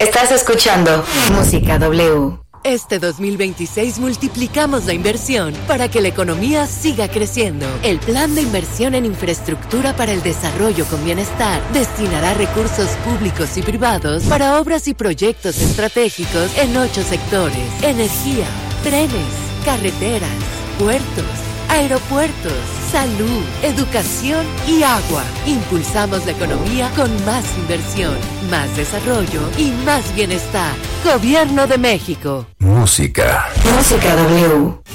Estás escuchando Música W. Este 2026 multiplicamos la inversión para que la economía siga creciendo. El Plan de Inversión en Infraestructura para el Desarrollo con Bienestar destinará recursos públicos y privados para obras y proyectos estratégicos en 8 sectores: energía, trenes, carreteras, puertos, aeropuertos, salud, educación y agua. Impulsamos la economía con más inversión, más desarrollo y más bienestar. Gobierno de México. Música W.